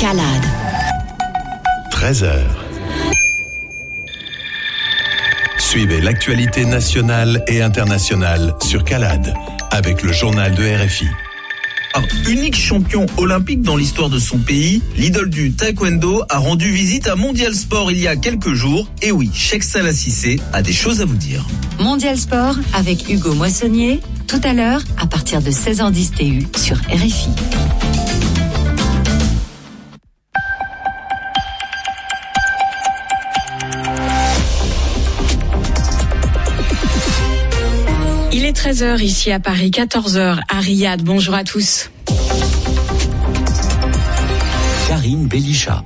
Escalade. 13h. Suivez l'actualité nationale et internationale sur CALAD avec le journal de RFI. Unique champion olympique dans l'histoire de son pays, l'idole du taekwondo a rendu visite à Mondial Sport il y a quelques jours. Et oui, Cheikh Salah Cissé a des choses à vous dire. Mondial Sport avec Hugo Moissonnier, tout à l'heure à partir de 16h10 TU sur RFI. Il est 13h ici à Paris, 14h à Riyad. Bonjour à tous. Karine Belisha.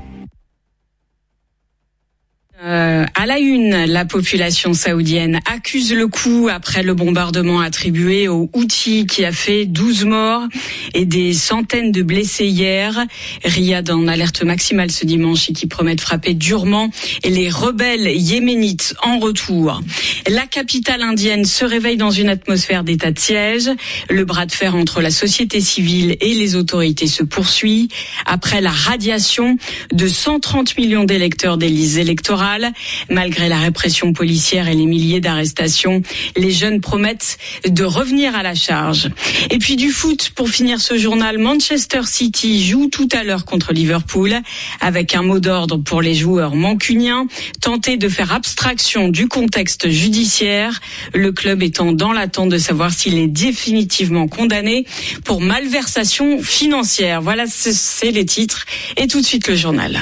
À la une, la population saoudienne accuse le coup après le bombardement attribué aux Houthis qui a fait 12 morts et des centaines de blessés hier. Riyad en alerte maximale ce dimanche et qui promet de frapper durement et les rebelles yéménites en retour. La capitale indienne se réveille dans une atmosphère d'état de siège. Le bras de fer entre la société civile et les autorités se poursuit après la radiation de 130 millions d'électeurs des listes électorales. Malgré la répression policière et les milliers d'arrestations, les jeunes promettent de revenir à la charge. Et puis du foot, pour finir ce journal, Manchester City joue tout à l'heure contre Liverpool avec un mot d'ordre pour les joueurs mancuniens, tenter de faire abstraction du contexte judiciaire, le club étant dans l'attente de savoir s'il est définitivement condamné pour malversation financière. Voilà, c'est les titres et tout de suite le journal.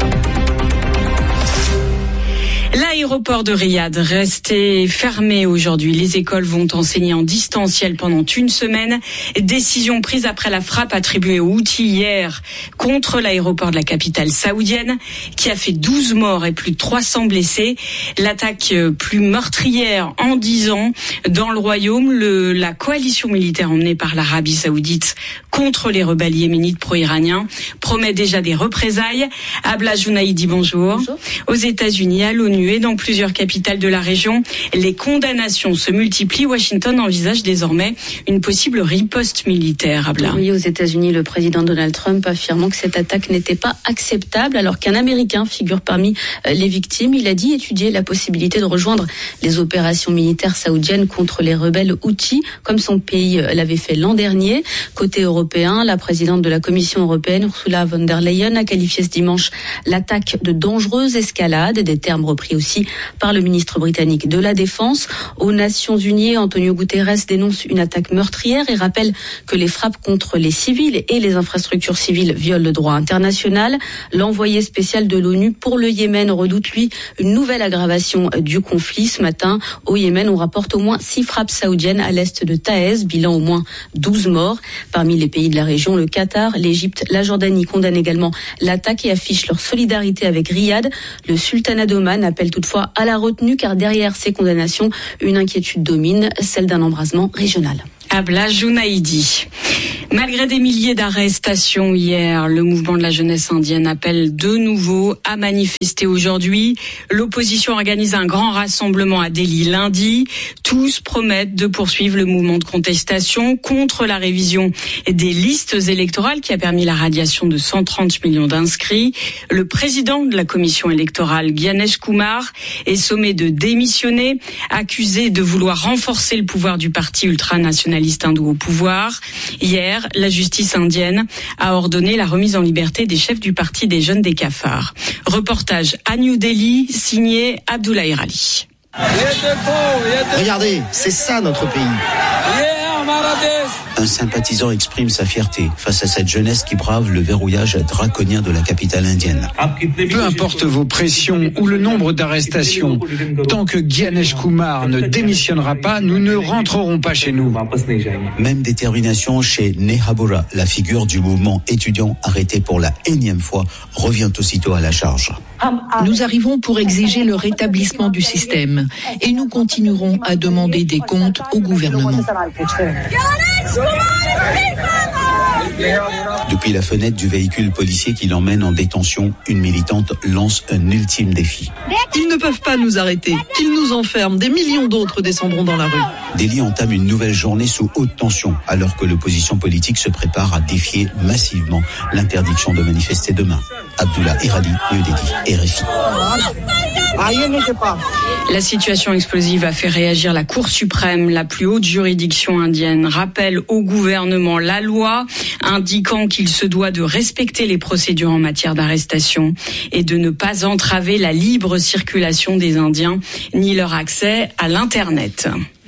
L'aéroport de Riyad resté fermé aujourd'hui. Les écoles vont enseigner en distanciel pendant une semaine. Décision prise après la frappe attribuée aux Houthis hier contre l'aéroport de la capitale saoudienne qui a fait 12 morts et plus de 300 blessés. L'attaque plus meurtrière en 10 ans dans le royaume. La coalition militaire emmenée par l'Arabie saoudite contre les rebelles yéménites pro-iraniens promet déjà des représailles. Abla Jounaïdi, bonjour. Bonjour. Aux États-Unis, à l'ONU et dans plusieurs capitales de la région, les condamnations se multiplient. Washington envisage désormais une possible riposte militaire. Abla. Oui, aux États-Unis, le président Donald Trump affirmant que cette attaque n'était pas acceptable, alors qu'un Américain figure parmi les victimes. Il a dit étudier la possibilité de rejoindre les opérations militaires saoudiennes contre les rebelles Houthis, comme son pays l'avait fait l'an dernier. Côté européen, la présidente de la Commission européenne, Ursula von der Leyen, a qualifié ce dimanche l'attaque de dangereuse escalade, des termes repris aussi par le ministre britannique de la Défense. Aux Nations Unies, Antonio Guterres dénonce une attaque meurtrière et rappelle que les frappes contre les civils et les infrastructures civiles violent le droit international. L'envoyé spécial de l'ONU pour le Yémen redoute, lui, une nouvelle aggravation du conflit. Ce matin, au Yémen, on rapporte au moins 6 frappes saoudiennes à l'est de Taïz, bilan au moins 12 morts. Parmi les pays de la région, le Qatar, l'Égypte, la Jordanie condamnent également l'attaque et affichent leur solidarité avec Riyad. Le sultanat d'Oman appelle toutefois à la retenue car derrière ces condamnations, une inquiétude domine, celle d'un embrasement régional. Abla Jounaïdi. Malgré des milliers d'arrestations hier, le mouvement de la jeunesse indienne appelle de nouveau à manifester aujourd'hui. L'opposition organise un grand rassemblement à Delhi lundi. Tous promettent de poursuivre le mouvement de contestation contre la révision des listes électorales qui a permis la radiation de 130 millions d'inscrits. Le président de la commission électorale, Gyanesh Kumar, est sommé de démissionner, accusé de vouloir renforcer le pouvoir du parti ultranationaliste hindou au pouvoir. Hier, la justice indienne a ordonné la remise en liberté des chefs du parti des jeunes des cafards. Reportage à New Delhi, signé Abdoulaye Rali. Regardez, c'est ça notre pays. Un sympathisant exprime sa fierté face à cette jeunesse qui brave le verrouillage draconien de la capitale indienne. Peu importe vos pressions ou le nombre d'arrestations, tant que Gyanesh Kumar ne démissionnera pas, nous ne rentrerons pas chez nous. Même détermination chez Nehabura, la figure du mouvement étudiant arrêté pour la énième fois, revient aussitôt à la charge. Nous arrivons pour exiger le rétablissement du système et nous continuerons à demander des comptes au gouvernement. Depuis la fenêtre du véhicule policier qui l'emmène en détention, une militante lance un ultime défi. Ils ne peuvent pas nous arrêter. Qu'ils nous enferment. Des millions d'autres descendront dans la rue. Delhi entame une nouvelle journée sous haute tension, alors que l'opposition politique se prépare à défier massivement l'interdiction de manifester demain. Abdullah Irali, New Delhi, RFI. La situation explosive a fait réagir la Cour suprême, la plus haute juridiction indienne, rappelle au gouvernement la loi indiquant qu'il se doit de respecter les procédures en matière d'arrestation et de ne pas entraver la libre circulation des Indiens ni leur accès à l'Internet.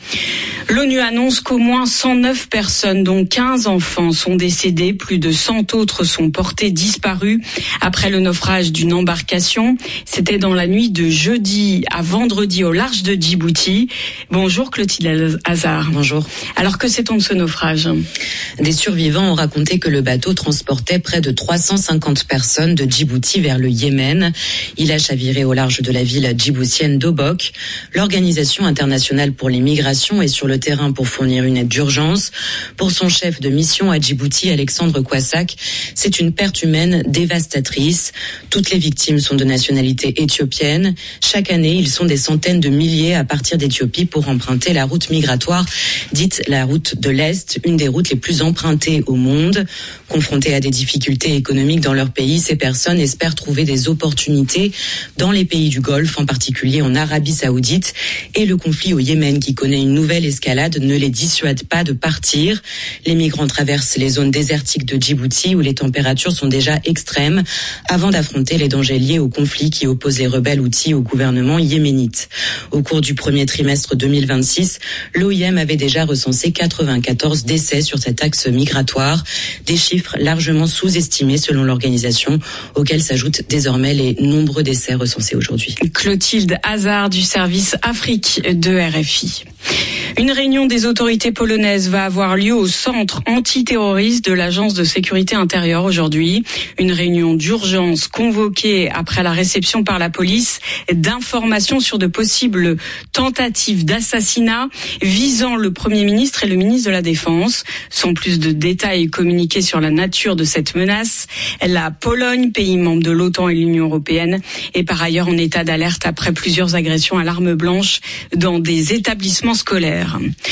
L'ONU annonce qu'au moins 109 personnes, dont 15 enfants, sont décédées. Plus de 100 autres sont portées disparues après le naufrage d'une embarcation. C'était dans la nuit de jeudi à vendredi au large de Djibouti. Bonjour Clotilde Hazard. Bonjour. Alors que sait-on de ce naufrage ? Des survivants ont raconté que le bateau transportait près de 350 personnes de Djibouti vers le Yémen. Il a chaviré au large de la ville djiboutienne d'Obok. L'Organisation internationale pour les migrations est sur le terrain pour fournir une aide d'urgence. Pour son chef de mission à Djibouti, Alexandre Kwassak, c'est une perte humaine dévastatrice. Toutes les victimes sont de nationalité éthiopienne. Chaque année, ils sont des centaines de milliers à partir d'Éthiopie pour emprunter la route migratoire, dite la route de l'Est, une des routes les plus empruntées au monde. Confrontées à des difficultés économiques dans leur pays, ces personnes espèrent trouver des opportunités dans les pays du Golfe, en particulier en Arabie Saoudite, et le conflit au Yémen qui connaît une nouvelle escalade ne les dissuade pas de partir. Les migrants traversent les zones désertiques de Djibouti où les températures sont déjà extrêmes avant d'affronter les dangers liés au conflit qui oppose les rebelles Houthis au gouvernement yéménite. Au cours du premier trimestre 2026, l'OIM avait déjà recensé 94 décès sur cet axe migratoire, des chiffres largement sous-estimés selon l'organisation, auxquels s'ajoutent désormais les nombreux décès recensés aujourd'hui. Clotilde Hazard du service Afrique de RFI. Une réunion des autorités polonaises va avoir lieu au centre antiterroriste de l'agence de sécurité intérieure aujourd'hui. Une réunion d'urgence convoquée après la réception par la police d'informations sur de possibles tentatives d'assassinat visant le Premier ministre et le ministre de la Défense. Sans plus de détails communiqués sur la nature de cette menace, la Pologne, pays membre de l'OTAN et l'Union européenne, est par ailleurs en état d'alerte après plusieurs agressions à l'arme blanche dans des établissements scolaires.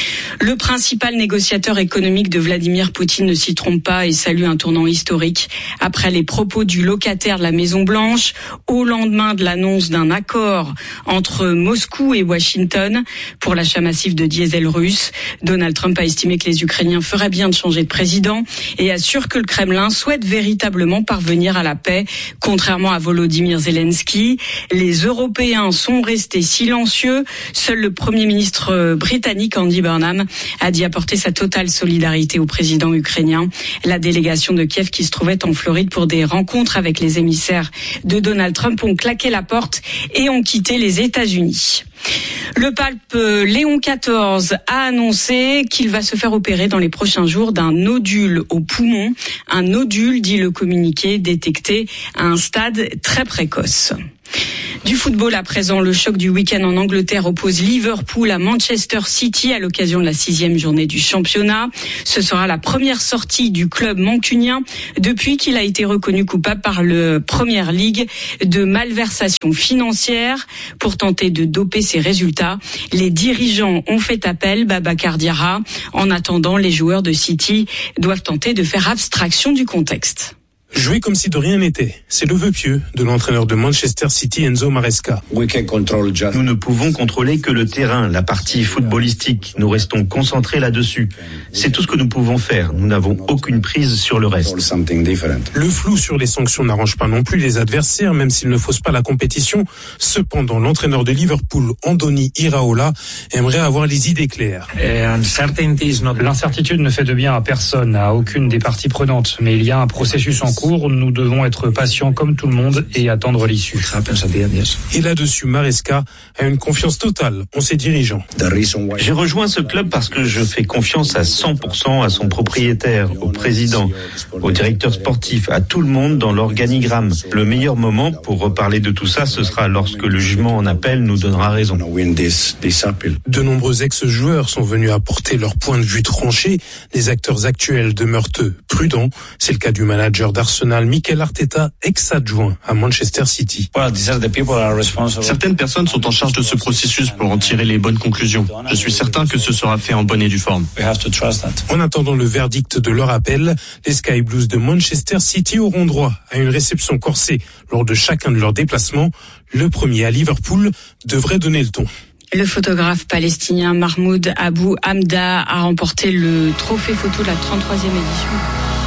Le principal négociateur économique de Vladimir Poutine ne s'y trompe pas et salue un tournant historique après les propos du locataire de la Maison-Blanche au lendemain de l'annonce d'un accord entre Moscou et Washington pour l'achat massif de diesel russe. Donald Trump a estimé que les Ukrainiens feraient bien de changer de président et assure que le Kremlin souhaite véritablement parvenir à la paix, contrairement à Volodymyr Zelensky. Les Européens sont restés silencieux. Seul le Premier ministre britannique Andy Burnham a dit apporter sa totale solidarité au président ukrainien. La délégation de Kiev qui se trouvait en Floride pour des rencontres avec les émissaires de Donald Trump ont claqué la porte et ont quitté les États-Unis. Le pape Léon XIV a annoncé qu'il va se faire opérer dans les prochains jours d'un nodule au poumon. Un nodule, dit le communiqué, détecté à un stade très précoce. Du football à présent, le choc du week-end en Angleterre oppose Liverpool à Manchester City à l'occasion de la 6e journée du championnat. Ce sera la première sortie du club mancunien depuis qu'il a été reconnu coupable par le Premier League de malversation financière. Pour tenter de doper ses résultats, les dirigeants ont fait appel Babacar Diarra. En attendant, les joueurs de City doivent tenter de faire abstraction du contexte. Jouer comme si de rien n'était, c'est le vœu pieux de l'entraîneur de Manchester City, Enzo Maresca. Nous ne pouvons contrôler que le terrain, la partie footballistique. Nous restons concentrés là-dessus. C'est tout ce que nous pouvons faire. Nous n'avons aucune prise sur le reste. Le flou sur les sanctions n'arrange pas non plus les adversaires, même s'ils ne faussent pas la compétition. Cependant, l'entraîneur de Liverpool, Andoni Iraola, aimerait avoir les idées claires. L'incertitude ne fait de bien à personne, à aucune des parties prenantes, mais il y a un processus en cours cours. Nous devons être patients comme tout le monde et attendre l'issue. Et là-dessus, Maresca a une confiance totale en ses dirigeants. J'ai rejoint ce club parce que je fais confiance à 100% à son propriétaire, au président, au directeur sportif, à tout le monde dans l'organigramme. Le meilleur moment pour reparler de tout ça, ce sera lorsque le jugement en appel nous donnera raison. De nombreux ex-joueurs sont venus apporter leur point de vue tranché. Les acteurs actuels demeurent prudents. C'est le cas du manager d'Arsenal, Mikel Arteta, ex-adjoint à Manchester City. Certaines personnes sont en charge de ce processus pour en tirer les bonnes conclusions. Je suis certain que ce sera fait en bonne et due forme. En attendant le verdict de leur appel, les Sky Blues de Manchester City auront droit à une réception corsée lors de chacun de leurs déplacements. Le premier à Liverpool devrait donner le ton. Le photographe palestinien Mahmoud Abou Hamda a remporté le trophée photo de la 33e édition